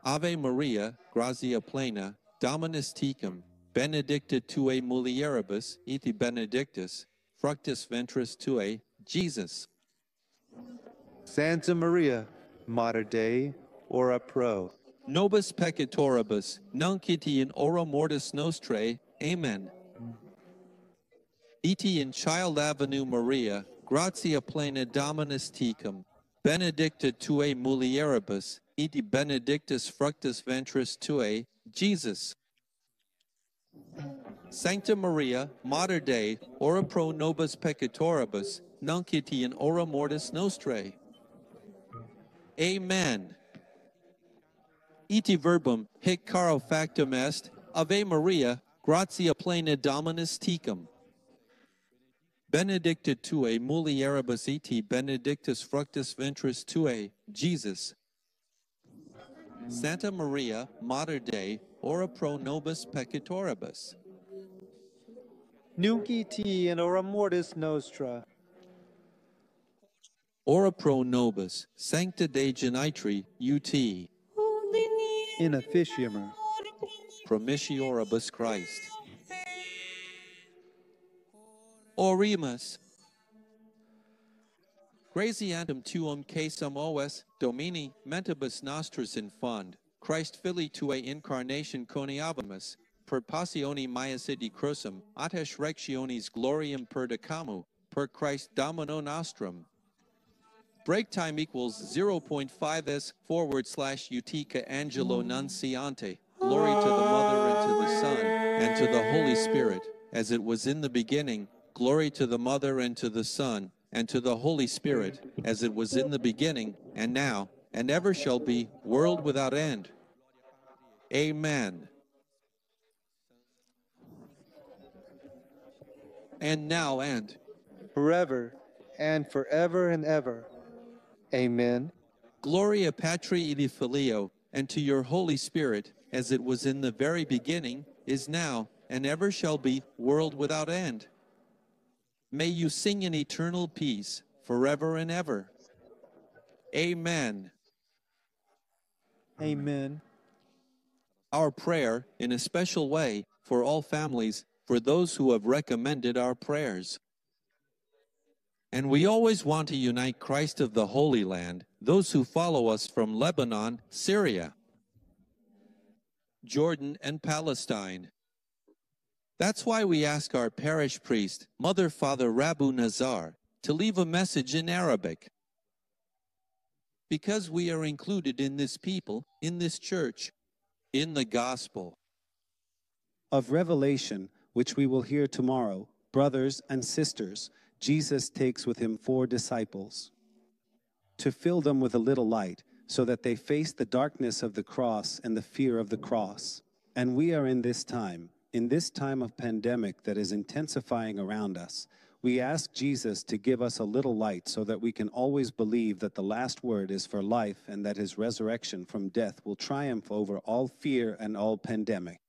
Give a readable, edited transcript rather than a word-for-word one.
Ave Maria, gratia plena, Dominus tecum, benedicta tue mulieribus, et benedictus, fructus ventris tue, Jesus. Santa Maria, Mater Dei, ora pro Nobis peccatoribus, nunc et in hora mortis nostrae. Amen. Iti in Child Avenue Maria, gratia plena Dominus tecum, benedicta tue mulieribus, et benedictus fructus ventris tue, Jesus. Sancta Maria, Mater Dei, ora pro nobis peccatoribus, nunc et in hora mortis nostrae. Amen. Iti verbum hic caro factum est, Ave Maria, gratia plena Dominus tecum. Benedicta tue mulieribus et benedictus fructus ventris tue, Jesus. Santa Maria, Mater Dei, ora pro nobis peccatoribus. Nunc et in hora mortis nostra. Ora pro nobis, Sancta Dei Genitri, ut. In officium. Promissionibus Christ. Oremus. Gratiantem tuum casum oes, Domini, mentibus nostris infund, Christ fili tuae incarnation coniavimus, per passione maius et crucem, at resurrectionis gloriam perdicamu, per Christ Domino nostrum. Break time equals 0.5s/Utica Angelo Nunciante. Glory to the Mother, and to the Son, and to the Holy Spirit, as it was in the beginning. Glory to the Mother, and to the Son, and to the Holy Spirit, as it was in the beginning, and now, and ever shall be, world without end. Amen. And now and Forever and forever and ever. Amen. Gloria Patri et Filio, and to your Holy Spirit, as it was in the very beginning, is now, and ever shall be, world without end. May you sing in eternal peace, forever and ever. Amen. Amen. Our prayer, in a special way, for all families, for those who have recommended our prayers. And we always want to unite Christ of the Holy Land, those who follow us from Lebanon, Syria, Jordan, and Palestine. That's why we ask our parish priest, Mother Father Rabu Nazar, to leave a message in Arabic. Because we are included in this people, in this church, in the gospel of Revelation, which we will hear tomorrow, brothers and sisters, Jesus takes with him 4 disciples to fill them with a little light, so that they face the darkness of the cross and the fear of the cross. And we are in this time of pandemic that is intensifying around us. We ask Jesus to give us a little light so that we can always believe that the last word is for life and that his resurrection from death will triumph over all fear and all pandemic.